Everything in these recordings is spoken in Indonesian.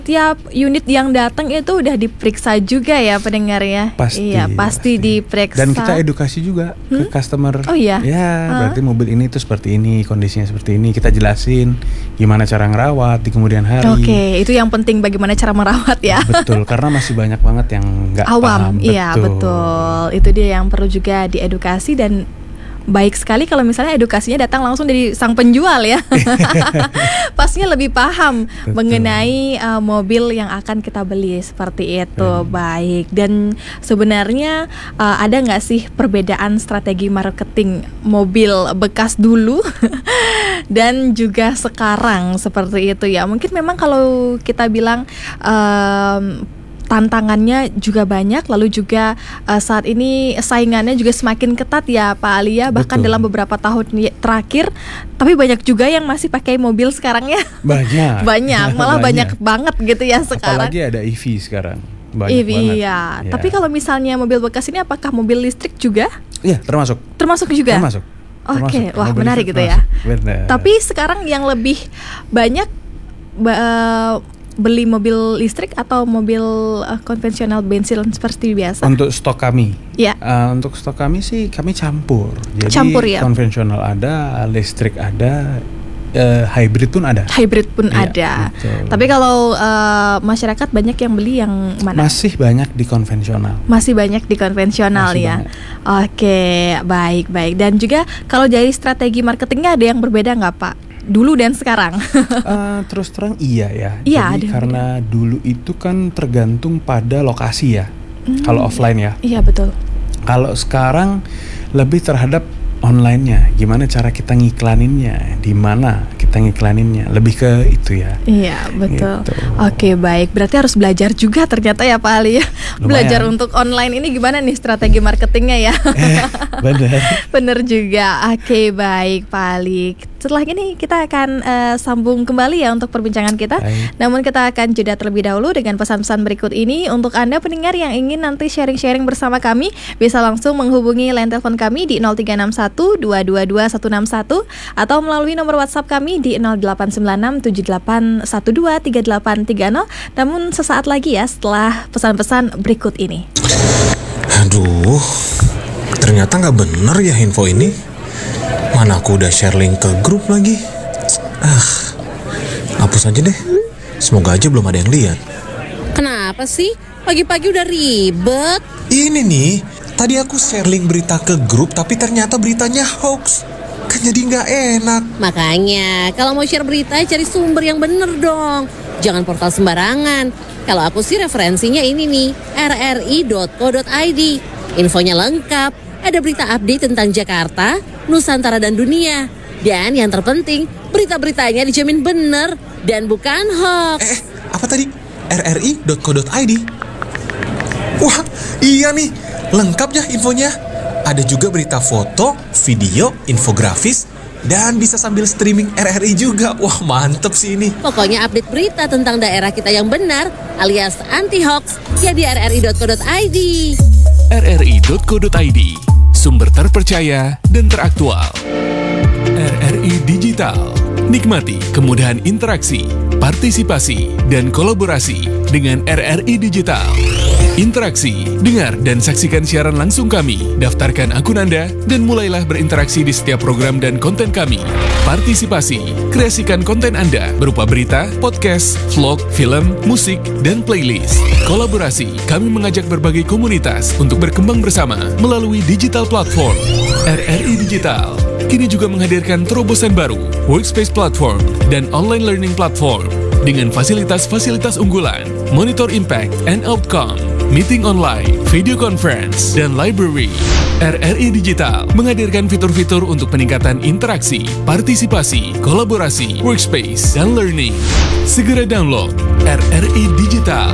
tiap unit yang datang itu udah diperiksa juga ya pendengar ya. Pasti diperiksa. Dan kita edukasi juga ke customer. Oh iya. Ya, berarti mobil ini tuh seperti ini, kondisinya seperti ini. Kita jelasin gimana cara ngerawat di kemudian hari. Oke, itu yang penting, bagaimana cara merawat ya. Betul, karena masih banyak banget yang nggak awam. paham. Iya, betul. Itu dia yang perlu juga diedukasi, dan baik sekali kalau misalnya edukasinya datang langsung dari sang penjual ya. Pastinya lebih paham mengenai mobil yang akan kita beli, seperti itu. Baik. Dan sebenarnya ada nggak sih perbedaan strategi marketing mobil bekas dulu dan juga sekarang seperti itu ya? Mungkin memang kalau kita bilang tantangannya juga banyak, lalu juga saat ini saingannya juga semakin ketat ya Pak Ali ya. Bahkan dalam beberapa tahun terakhir, tapi banyak juga yang masih pakai mobil sekarang ya. Banyak, malah banyak banget gitu ya sekarang. Apalagi ada EV sekarang. EV ya. Tapi kalau misalnya mobil bekas ini, apakah mobil listrik juga? Iya, termasuk. Termasuk juga? Termasuk. Oke, wah menarik gitu ya. Benar. Tapi sekarang yang lebih banyak beli mobil listrik atau mobil konvensional bensin seperti biasa? Untuk stok kami, ya. Untuk stok kami sih kami campur. Jadi campur, ya? Konvensional ada, listrik ada, hybrid pun ada. Hybrid pun ada. Betul. Tapi kalau masyarakat banyak yang beli yang mana? Masih banyak di konvensional. Masih banyak di konvensional ya. Oke, baik. Dan juga kalau dari strategi marketingnya ada yang berbeda nggak Pak? Dulu dan sekarang. Terus terang iya ya. Iya, jadi karena dulu itu kan tergantung pada lokasi ya. Kalau offline ya. Iya, betul. Kalau sekarang lebih terhadap online-nya. Gimana cara kita ngiklaninnya? Di mana kita ngiklaninnya? Lebih ke itu ya. Iya, betul. Gitu. Oke, baik. Berarti harus belajar juga ternyata ya Pak Ali ya. Belajar untuk online ini gimana nih strategi marketingnya ya. Bener juga. Oke, baik Pak Ali. Setelah ini kita akan sambung kembali ya untuk perbincangan kita. Namun kita akan jeda terlebih dahulu dengan pesan-pesan berikut ini. Untuk Anda pendengar yang ingin nanti sharing-sharing bersama kami, bisa langsung menghubungi line telepon kami di 0361 222 161 atau melalui nomor WhatsApp kami di 0896 7812 3830. Namun sesaat lagi ya setelah pesan-pesan berikut ini. Aduh, ternyata nggak bener ya info ini. Mana aku udah share link ke grup lagi. Hapus aja deh. Semoga aja belum ada yang lihat. Kenapa sih? Pagi-pagi udah ribet. Ini nih, tadi aku share link berita ke grup, tapi ternyata beritanya hoax. Kan jadi nggak enak. Makanya, kalau mau share berita, cari sumber yang bener dong. Jangan portal sembarangan. Kalau aku sih referensinya ini nih, rri.co.id. Infonya lengkap. Ada berita update tentang Jakarta, Nusantara dan dunia. Dan yang terpenting, berita-beritanya dijamin bener dan bukan hoax. Apa tadi? rri.co.id. Wah, iya nih. Lengkap ya infonya. Ada juga berita foto, video, infografis, dan bisa sambil streaming RRI juga. Wah, mantep sih ini. Pokoknya update berita tentang daerah kita yang benar alias anti hoax ya di rri.co.id. rri.co.id, sumber terpercaya dan teraktual. RRI Digital. Nikmati kemudahan interaksi, partisipasi, dan kolaborasi dengan RRI Digital. Interaksi, dengar dan saksikan siaran langsung kami, daftarkan akun Anda, dan mulailah berinteraksi di setiap program dan konten kami. Partisipasi, kreasikan konten Anda berupa berita, podcast, vlog, film, musik, dan playlist. Kolaborasi, kami mengajak berbagai komunitas untuk berkembang bersama melalui digital platform. RRI Digital kini juga menghadirkan terobosan baru, workspace platform, dan online learning platform dengan fasilitas-fasilitas unggulan, monitor impact and outcome, meeting online, video conference, dan library. RRI Digital menghadirkan fitur-fitur untuk peningkatan interaksi, partisipasi, kolaborasi, workspace, dan learning. Segera download RRI Digital.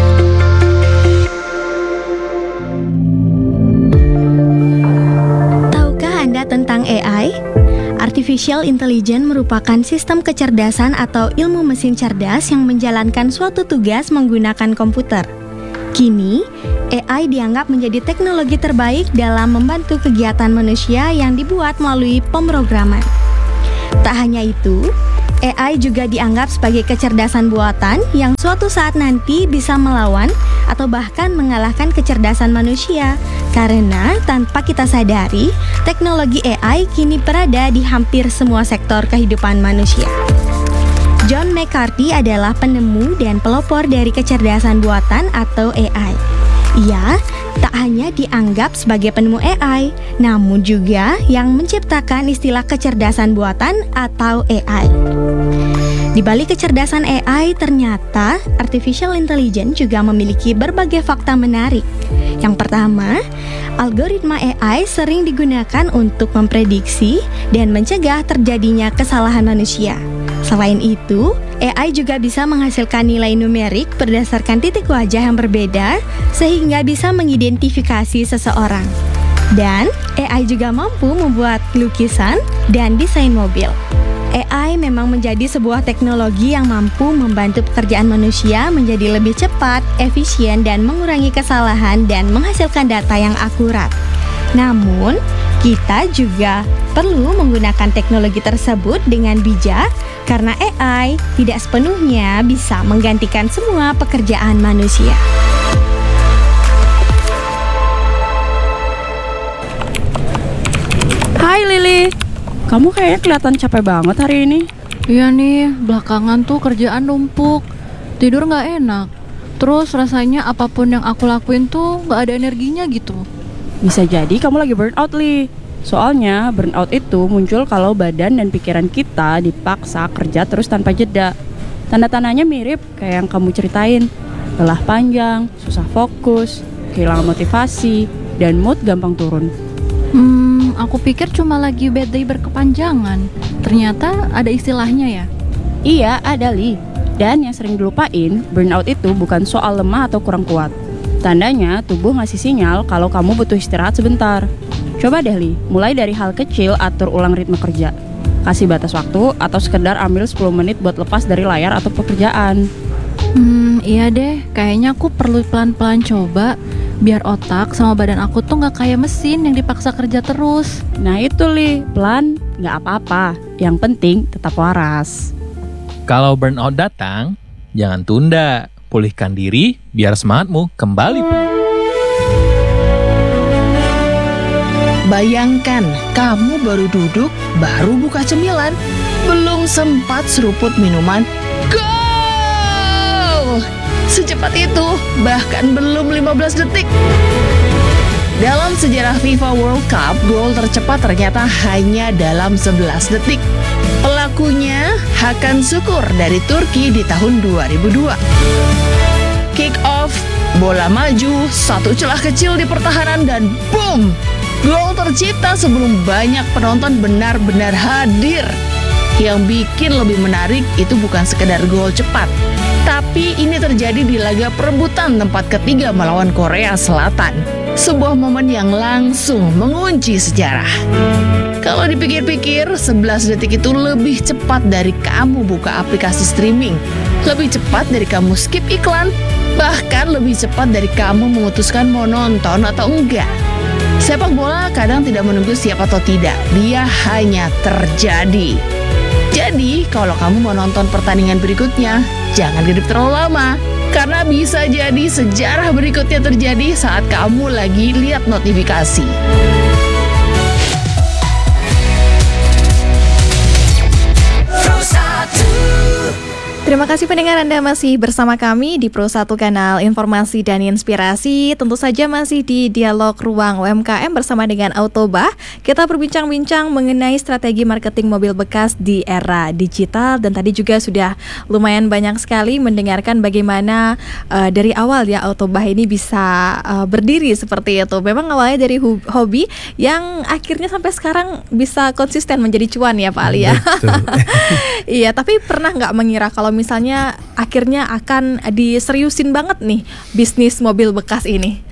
Tentang AI, Artificial Intelligence merupakan sistem kecerdasan atau ilmu mesin cerdas yang menjalankan suatu tugas menggunakan komputer. Kini, AI dianggap menjadi teknologi terbaik dalam membantu kegiatan manusia yang dibuat melalui pemrograman. Tak hanya itu, AI juga dianggap sebagai kecerdasan buatan yang suatu saat nanti bisa melawan atau bahkan mengalahkan kecerdasan manusia. Karena tanpa kita sadari, teknologi AI kini berada di hampir semua sektor kehidupan manusia. John McCarthy adalah penemu dan pelopor dari kecerdasan buatan atau AI. Ia tak hanya dianggap sebagai penemu AI, namun juga yang menciptakan istilah kecerdasan buatan atau AI. Di balik kecerdasan AI, ternyata artificial intelligence juga memiliki berbagai fakta menarik. Yang pertama, algoritma AI sering digunakan untuk memprediksi dan mencegah terjadinya kesalahan manusia. Selain itu, AI juga bisa menghasilkan nilai numerik berdasarkan titik wajah yang berbeda sehingga bisa mengidentifikasi seseorang. Dan AI juga mampu membuat lukisan dan desain mobil. AI memang menjadi sebuah teknologi yang mampu membantu pekerjaan manusia menjadi lebih cepat, efisien, dan mengurangi kesalahan dan menghasilkan data yang akurat. Namun, kita juga perlu menggunakan teknologi tersebut dengan bijak karena AI tidak sepenuhnya bisa menggantikan semua pekerjaan manusia. Hai Lili, kamu kayaknya kelihatan capek banget hari ini. Iya nih, belakangan tuh kerjaan numpuk, tidur gak enak. Terus rasanya apapun yang aku lakuin tuh gak ada energinya gitu. Bisa jadi kamu lagi burnout, Li. Soalnya burnout itu muncul kalau badan dan pikiran kita dipaksa kerja terus tanpa jeda. Tanda-tandanya mirip kayak yang kamu ceritain. Lelah panjang, susah fokus, kehilangan motivasi, dan mood gampang turun. Aku pikir cuma lagi bad day berkepanjangan. Ternyata ada istilahnya ya? Iya, ada Li. Dan yang sering dilupain, burnout itu bukan soal lemah atau kurang kuat. Tandanya tubuh ngasih sinyal kalau kamu butuh istirahat sebentar. Coba deh Li, mulai dari hal kecil, atur ulang ritme kerja. Kasih batas waktu atau sekedar ambil 10 menit buat lepas dari layar atau pekerjaan. Iya deh, kayaknya aku perlu pelan-pelan coba biar otak sama badan aku tuh gak kayak mesin yang dipaksa kerja terus. Nah itu Li, pelan gak apa-apa, yang penting tetap waras. Kalau burnout datang, jangan tunda, pulihkan diri biar semangatmu kembali penuh. Bayangkan, kamu baru duduk, baru buka cemilan, belum sempat seruput minuman, gol! Secepat itu, bahkan belum 15 detik. Dalam sejarah FIFA World Cup, gol tercepat ternyata hanya dalam 11 detik. Pelakunya Hakan Şükür dari Turki di tahun 2002. Kick off, bola maju, satu celah kecil di pertahanan dan boom! Gol tercipta sebelum banyak penonton benar-benar hadir. Yang bikin lebih menarik itu bukan sekedar gol cepat, tapi ini terjadi di laga perebutan tempat ketiga melawan Korea Selatan. Sebuah momen yang langsung mengunci sejarah. Kalau dipikir-pikir, 11 detik itu lebih cepat dari kamu buka aplikasi streaming, lebih cepat dari kamu skip iklan, bahkan lebih cepat dari kamu memutuskan mau nonton atau enggak. Sepak bola kadang tidak menunggu siap atau tidak, dia hanya terjadi. Jadi, kalau kamu mau nonton pertandingan berikutnya, jangan gedip terlalu lama. Karena bisa jadi sejarah berikutnya terjadi saat kamu lagi lihat notifikasi. Terima kasih pendengar, Anda masih bersama kami di Pro 1 Kanal Informasi dan Inspirasi. Tentu saja masih di Dialog Ruang UMKM bersama dengan Autobah. Kita berbincang-bincang mengenai strategi marketing mobil bekas di era digital. Dan tadi juga sudah lumayan banyak sekali mendengarkan bagaimana dari awal ya Autobah ini bisa berdiri seperti itu. Memang awalnya dari hobi yang akhirnya sampai sekarang bisa konsisten menjadi cuan ya Pak Ali ya. Iya, tapi pernah nggak mengira kalau misalnya akhirnya akan diseriusin banget nih bisnis mobil bekas ini?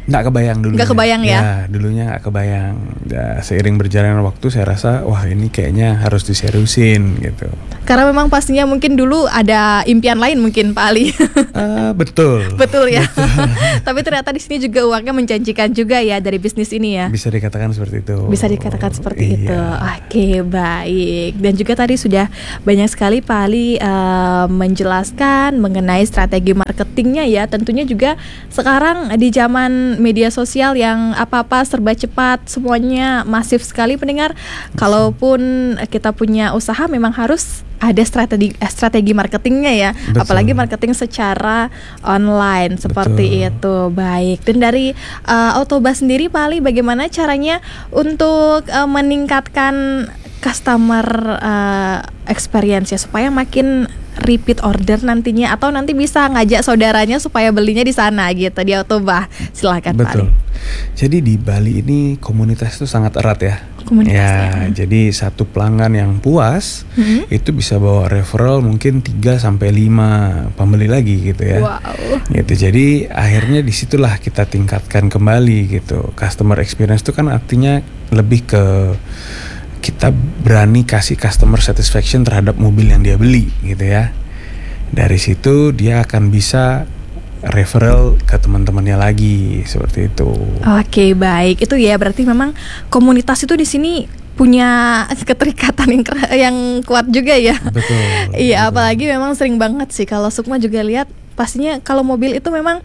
Nggak kebayang dulu. Nggak kebayang ya? Dulunya nggak kebayang. Ya, seiring berjalannya waktu saya rasa wah ini kayaknya harus diseriusin gitu. Karena memang pastinya mungkin dulu ada impian lain mungkin Pak Ali. Betul. Betul ya. Tapi ternyata di sini juga uangnya menjanjikan juga ya dari bisnis ini ya. Bisa dikatakan seperti itu. Bisa dikatakan seperti itu. Oke, baik. Dan juga tadi sudah banyak sekali Pak Ali menjelaskan mengenai strategi marketingnya ya. Tentunya juga sekarang di zaman media sosial yang apa-apa serba cepat, semuanya masif sekali pendengar. Kalaupun kita punya usaha memang harus ada strategi marketingnya ya. Betul. Apalagi marketing secara online seperti itu. Baik. Dan dari Autobus sendiri Pak Ali, bagaimana caranya untuk meningkatkan customer experience ya supaya makin repeat order nantinya, atau nanti bisa ngajak saudaranya supaya belinya di sana gitu di Autobus. Silakan Pak Ali. Jadi di Bali ini komunitas itu sangat erat ya. Jadi satu pelanggan yang puas itu bisa bawa referral mungkin 3 sampai 5 pembeli lagi gitu ya. Wow. Gitu. Jadi akhirnya disitulah kita tingkatkan kembali gitu. Customer experience itu kan artinya lebih ke kita berani kasih customer satisfaction terhadap mobil yang dia beli gitu ya. Dari situ dia akan bisa referral ke teman-temannya lagi seperti itu. Oke, baik. Itu ya berarti memang komunitas itu di sini punya keterikatan yang kuat juga ya. Betul. Iya, apalagi memang sering banget sih kalau Sukma juga lihat pastinya kalau mobil itu memang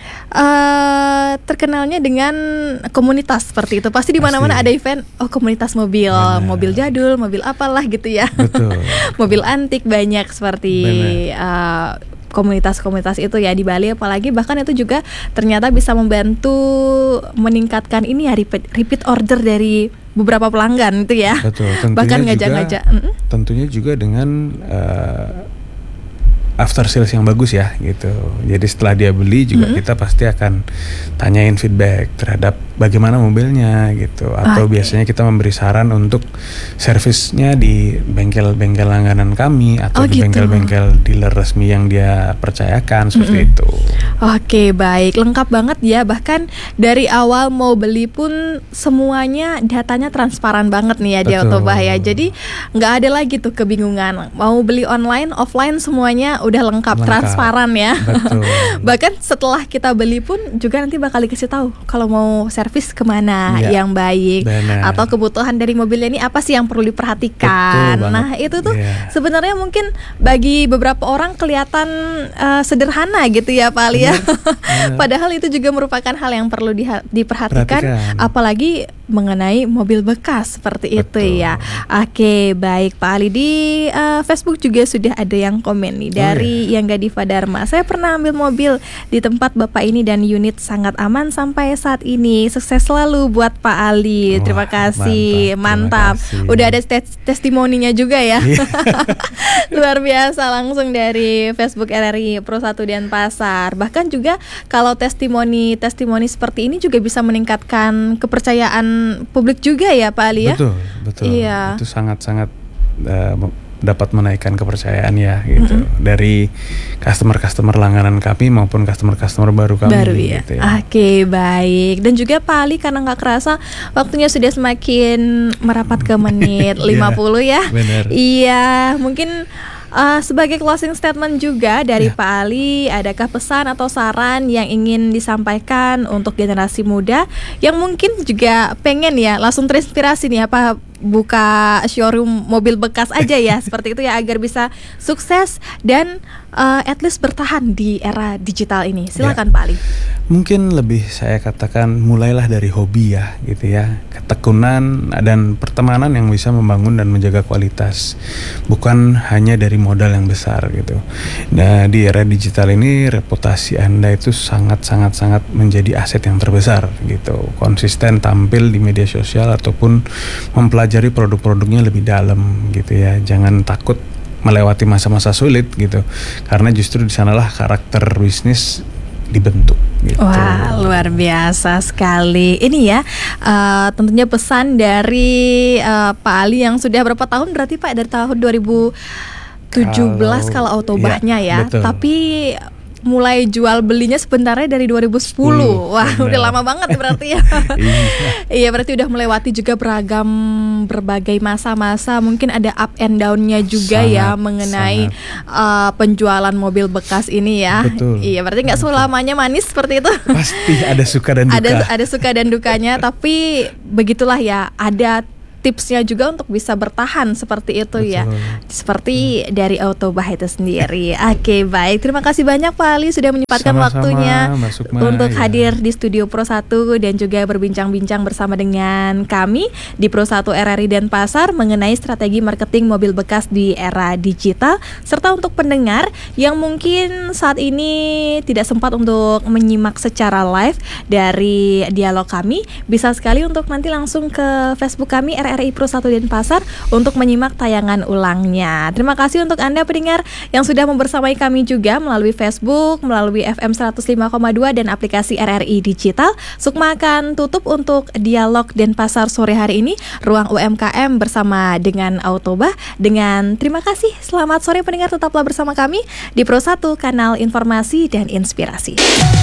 terkenalnya dengan komunitas seperti itu. Pasti di mana-mana ada event, komunitas mobil, mobil jadul, mobil apalah gitu ya. Betul. Mobil antik banyak seperti komunitas-komunitas itu ya di Bali, apalagi bahkan itu juga ternyata bisa membantu meningkatkan ini ya repeat order dari beberapa pelanggan itu ya. Betul. Bahkan ngajak-ngajak. Tentunya juga dengan after sales yang bagus ya gitu. Jadi setelah dia beli juga kita pasti akan tanyain feedback terhadap bagaimana mobilnya gitu. Atau biasanya kita memberi saran untuk servisnya di bengkel-bengkel langganan kami atau di bengkel-bengkel dealer resmi yang dia percayakan seperti itu. Oke, baik, lengkap banget ya. Bahkan dari awal mau beli pun semuanya datanya transparan banget nih ya di Autobus ya. Jadi nggak ada lagi tuh kebingungan. Mau beli online, offline semuanya udah lengkap. Transparan ya. Betul. Bahkan setelah kita beli pun juga nanti bakal dikasih tahu kalau mau servis kemana yang baik. Benar. Atau kebutuhan dari mobilnya ini apa sih yang perlu diperhatikan. Nah itu tuh sebenarnya mungkin bagi beberapa orang kelihatan sederhana gitu ya Pak Ali ya. Padahal itu juga merupakan hal yang perlu diperhatikan. Apalagi mengenai mobil bekas seperti itu ya. Oke, baik Pak Ali, di Facebook juga sudah ada yang komen nih dari Yangga Diva Dharma. Saya pernah ambil mobil di tempat Bapak ini dan unit sangat aman sampai saat ini. Sukses selalu buat Pak Ali. Terima kasih. Mantap. Udah ada testimoninya juga ya. Luar biasa, langsung dari Facebook RRI Pro 1 Denpasar. Bahkan juga kalau testimoni seperti ini juga bisa meningkatkan kepercayaan publik juga ya Pak Ali ya. Betul. Iya. Itu sangat-sangat dapat menaikkan kepercayaan ya gitu dari customer langganan kami maupun customer baru kami. Gitu ya. Oke, baik. Dan juga Pak Ali, karena nggak kerasa waktunya sudah semakin merapat ke menit 50 ya. Benar. Iya, mungkin sebagai closing statement juga dari Pak Ali, adakah pesan atau saran yang ingin disampaikan untuk generasi muda yang mungkin juga pengen ya langsung terinspirasi nih apa buka showroom mobil bekas aja ya seperti itu ya agar bisa sukses dan at least bertahan di era digital ini. Silakan Pak Ali. Mungkin lebih saya katakan mulailah dari hobi ya gitu ya, ketekunan dan pertemanan yang bisa membangun dan menjaga kualitas, bukan hanya dari modal yang besar gitu. Nah di era digital ini reputasi Anda itu sangat menjadi aset yang terbesar gitu. Konsisten tampil di media sosial ataupun mempelajari produk-produknya lebih dalam gitu ya. Jangan takut melewati masa-masa sulit gitu, karena justru di sanalah karakter bisnis dibentuk gitu. Wah, luar biasa sekali. Ini ya tentunya pesan dari Pak Ali yang sudah berapa tahun berarti Pak, dari tahun 2017 kalau Autobusnya ya. Betul. Tapi mulai jual belinya sebenarnya dari 2010. Wah, udah lama banget berarti ya. Iya, berarti udah melewati juga berbagai masa-masa. Mungkin ada up and down-nya juga mengenai penjualan mobil bekas ini ya. Betul. Iya, berarti nggak selamanya manis seperti itu. Pasti ada suka dan duka. Ada suka dan dukanya, tapi begitulah ya. Ada tipsnya juga untuk bisa bertahan seperti itu. Betul. Ya. Seperti dari Autobah itu sendiri. Oke, baik. Terima kasih banyak Pak Ali sudah menyempatkan waktunya untuk hadir di Studio Pro 1 dan juga berbincang-bincang bersama dengan kami di Pro 1 RRI Denpasar mengenai strategi marketing mobil bekas di era digital, serta untuk pendengar yang mungkin saat ini tidak sempat untuk menyimak secara live dari dialog kami, bisa sekali untuk nanti langsung ke Facebook kami RRI Pro 1 Denpasar untuk menyimak tayangan ulangnya. Terima kasih untuk Anda pendengar yang sudah membersamai kami juga melalui Facebook, melalui FM 105,2 dan aplikasi RRI Digital. Sukma akan tutup untuk dialog Denpasar sore hari ini, Ruang UMKM bersama dengan Autobah. Dengan terima kasih, selamat sore pendengar, tetaplah bersama kami di Pro 1, kanal informasi dan inspirasi.